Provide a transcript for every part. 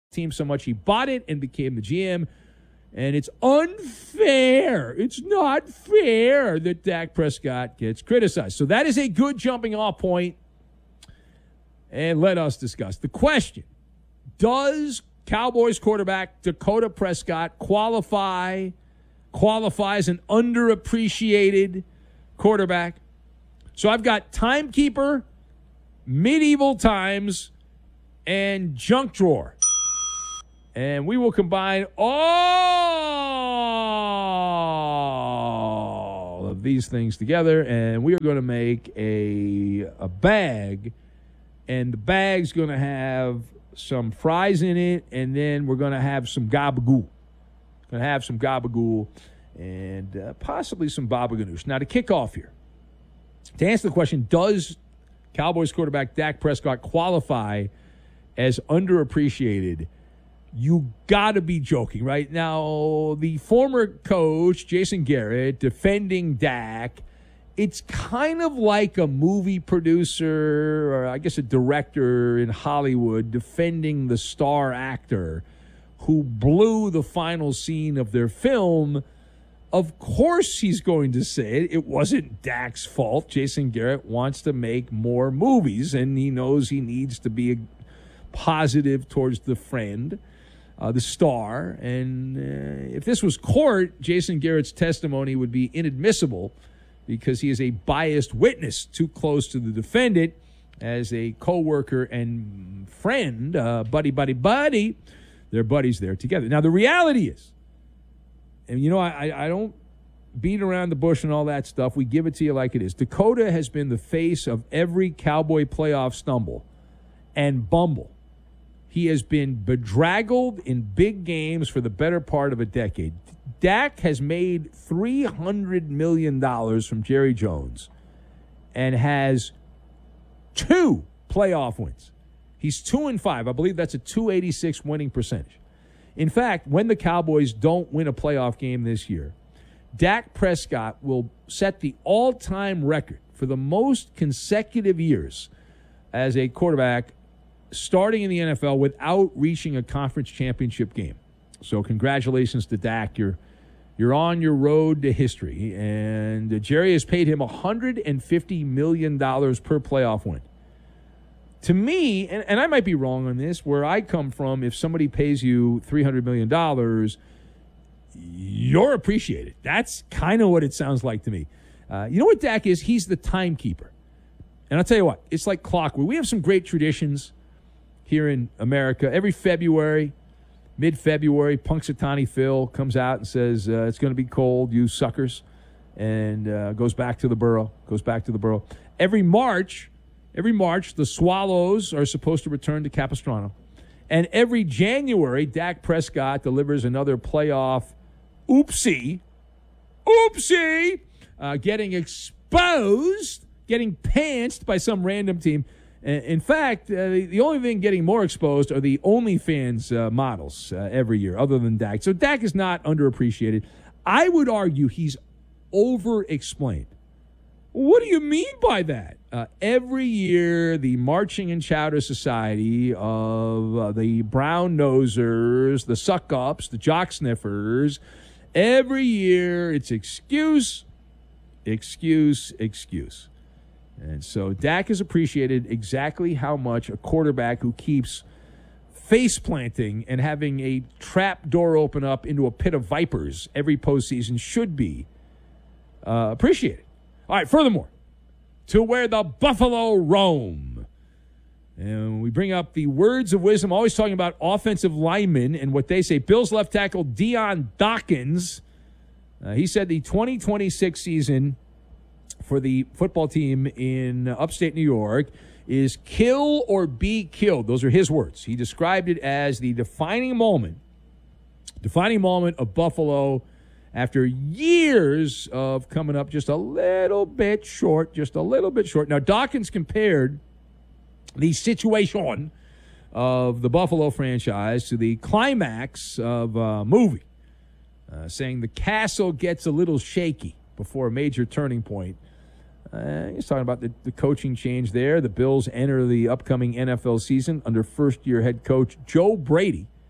team so much he bought it and became the GM. And it's unfair. It's not fair that Dak Prescott gets criticized. So that is a good jumping off point. And let us discuss the question. Does Cowboys quarterback Dakota Prescott qualify as an underappreciated quarterback? So I've got Timekeeper, Medieval Times, and Junk Drawer. And we will combine all of these things together, and we are going to make a bag, and the bag's going to have some fries in it, and then we're going to have some gabagool. Going to have some gabagool and possibly some baba ganoush. Now, to kick off here, to answer the question, does Cowboys quarterback Dak Prescott qualify as underappreciated? You got to be joking, right? Now, the former coach, Jason Garrett, defending Dak, it's kind of like a movie producer or I guess a director in Hollywood defending the star actor who blew the final scene of their film. Of course he's going to say it. It wasn't Dak's fault. Jason Garrett wants to make more movies, and he knows he needs to be positive towards the friend. The star, and if this was court, Jason Garrett's testimony would be inadmissible because he is a biased witness too close to the defendant as a co-worker and friend, buddy. They're buddies there together. Now, the reality is, and I don't beat around the bush and all that stuff. We give it to you like it is. Dakota has been the face of every Cowboy playoff stumble and bumble. He has been bedraggled in big games for the better part of a decade. Dak has made $300 million from Jerry Jones and has 2 playoff wins. He's 2-5. I believe that's a .286 winning percentage. In fact, when the Cowboys don't win a playoff game this year, Dak Prescott will set the all-time record for the most consecutive years as a quarterback starting in the NFL without reaching a conference championship game. So congratulations to Dak. You're on your road to history. And Jerry has paid him $150 million per playoff win. To me, and I might be wrong on this, where I come from, if somebody pays you $300 million, you're appreciated. That's kind of what it sounds like to me. You know what Dak is? He's the timekeeper. And I'll tell you what, it's like clockwork. We have some great traditions here in America. Every February, mid-February, Punxsutawney Phil comes out and says, it's going to be cold, you suckers, and goes back to the burrow. Every March, the Swallows are supposed to return to Capistrano. And every January, Dak Prescott delivers another playoff oopsie, getting exposed, getting pantsed by some random team. In fact, the only thing getting more exposed are the OnlyFans models every year, other than Dak. So Dak is not underappreciated. I would argue he's overexplained. What do you mean by that? Every year, the Marching and Chowder Society of the Brown Nosers, the Suck-Ups, the Jock Sniffers, every year it's excuse. And so Dak is appreciated exactly how much a quarterback who keeps face planting and having a trap door open up into a pit of vipers every postseason should be appreciated. All right, furthermore, to where the buffalo roam. And we bring up the words of wisdom, always talking about offensive linemen and what they say. Bills left tackle Dion Dawkins, he said the 2026 season for the football team in upstate New York is kill or be killed. Those are his words. He described it as the defining moment of Buffalo after years of coming up just a little bit short. Now, Dawkins compared the situation of the Buffalo franchise to the climax of a movie, saying the castle gets a little shaky before a major turning point. He's talking about the coaching change there. The Bills enter the upcoming NFL season under first-year head coach Joe Brady.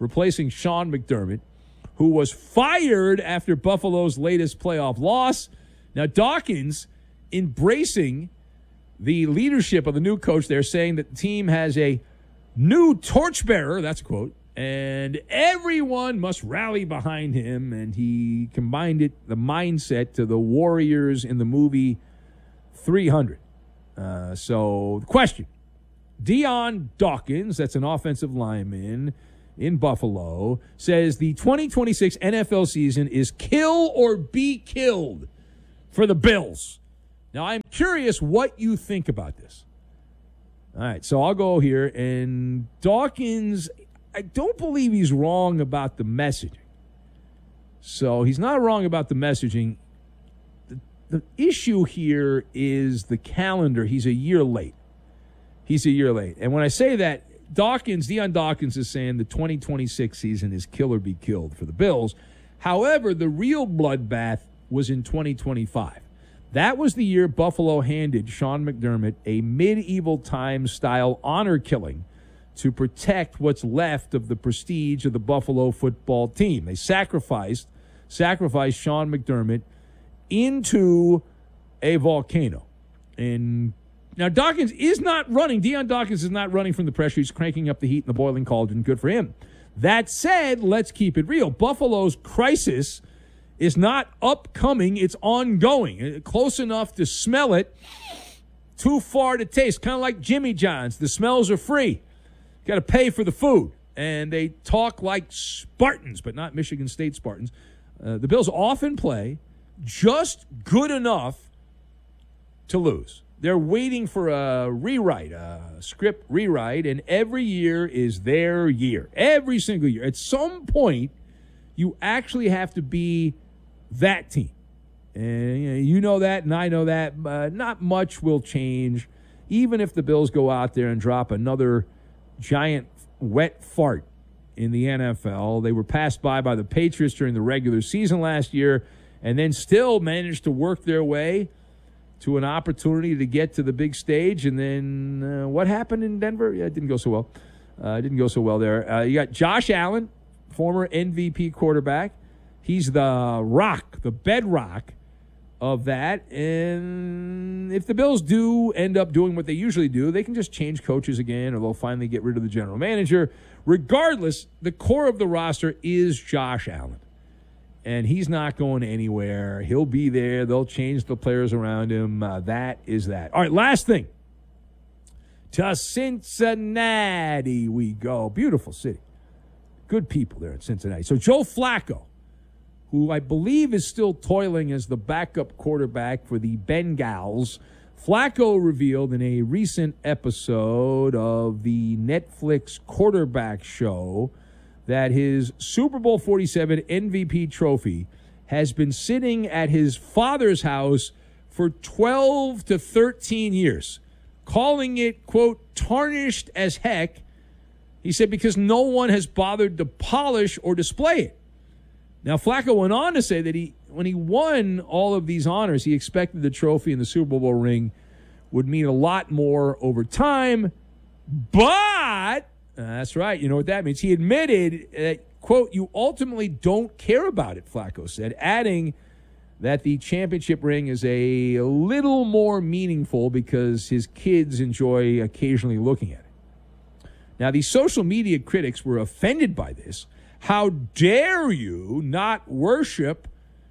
replacing Sean McDermott, who was fired after Buffalo's latest playoff loss. Now, Dawkins embracing the leadership of the new coach there, saying that the team has a new torchbearer, that's a quote, and everyone must rally behind him. And he combined the mindset to the Warriors in the movie 300. So the question, Dion Dawkins, that's an offensive lineman in Buffalo, says the 2026 NFL season is kill or be killed for the Bills. Now, I'm curious what you think about this. All right, so I'll go here. And Dawkins, I don't believe he's wrong about the messaging. So he's not wrong about the messaging. The issue here is the calendar. He's a year late. And when I say that, Dion Dawkins is saying the 2026 season is kill or be killed for the Bills. However, the real bloodbath was in 2025. That was the year Buffalo handed Sean McDermott a medieval times style honor killing to protect what's left of the prestige of the Buffalo football team. They sacrificed Sean McDermott into a volcano. And now Dion Dawkins is not running from the pressure. He's cranking up the heat in the boiling cauldron. Good for him. That said, let's keep it real. Buffalo's crisis is not upcoming, it's ongoing. Close enough to smell it, too far to taste. Kind of like Jimmy John's. The smells are free. Got to pay for the food. And they talk like Spartans, but not Michigan State Spartans. The Bills often play just good enough to lose. They're waiting for a script rewrite, and every year is their year. Every single year. At some point, you actually have to be that team. And you know that, and I know that. Not much will change, even if the Bills go out there and drop another giant wet fart in the NFL. They were passed by the Patriots during the regular season last year, and then still managed to work their way to an opportunity to get to the big stage. And then what happened in Denver? Yeah, it didn't go so well. There. You got Josh Allen, former MVP quarterback. He's the rock, the bedrock of that. And if the Bills do end up doing what they usually do, they can just change coaches again, or they'll finally get rid of the general manager. Regardless, the core of the roster is Josh Allen. And he's not going anywhere. He'll be there. They'll change the players around him. That is that. All right, last thing. To Cincinnati we go. Beautiful city. Good people there in Cincinnati. So Joe Flacco, who I believe is still toiling as the backup quarterback for the Bengals. Flacco revealed in a recent episode of the Netflix quarterback show that his Super Bowl 47 MVP trophy has been sitting at his father's house for 12 to 13 years, calling it, quote, tarnished as heck. He said because no one has bothered to polish or display it. Now, Flacco went on to say that when he won all of these honors, he expected the trophy and the Super Bowl ring would mean a lot more over time. But, that's right, you know what that means. He admitted that, quote, you ultimately don't care about it, Flacco said, adding that the championship ring is a little more meaningful because his kids enjoy occasionally looking at it. Now, the social media critics were offended by this. How dare you not worship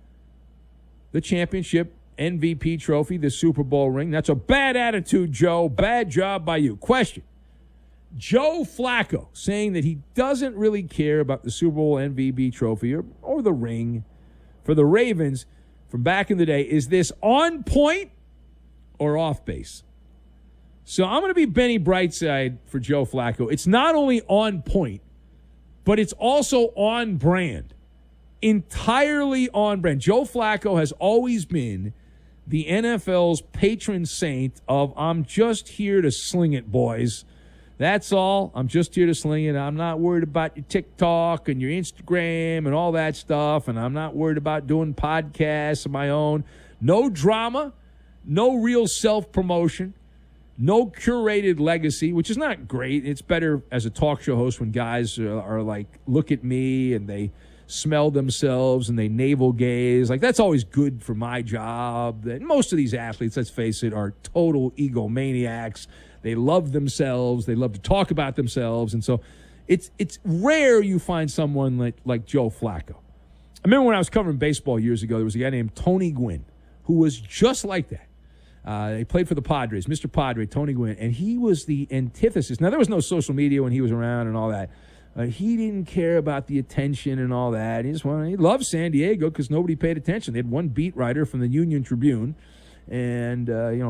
the championship MVP trophy, the Super Bowl ring? That's a bad attitude, Joe. Bad job by you. Question. Joe Flacco saying that he doesn't really care about the Super Bowl MVP trophy or the ring for the Ravens from back in the day. Is this on point or off base? So I'm going to be Benny Brightside for Joe Flacco. It's not only on point, but it's also on brand. Entirely on brand. Joe Flacco has always been the NFL's patron saint of, I'm just here to sling it, boys. That's all. I'm just here to sling it. I'm not worried about your TikTok and your Instagram and all that stuff, and I'm not worried about doing podcasts of my own. No drama, no real self-promotion, No curated legacy, which is not great. It's better as a talk show host when guys are like, look at me, and they smell themselves and they navel gaze. Like, that's always good for my job. And most of these athletes, let's face it, are total egomaniacs. They love themselves. They love to talk about themselves. And so it's rare you find someone like Joe Flacco. I remember when I was covering baseball years ago, there was a guy named Tony Gwynn who was just like that. He played for the Padres, Mr. Padre, Tony Gwynn, and he was the antithesis. Now, there was no social media when he was around and all that. He didn't care about the attention and all that. He loved San Diego because nobody paid attention. They had one beat writer from the Union Tribune, and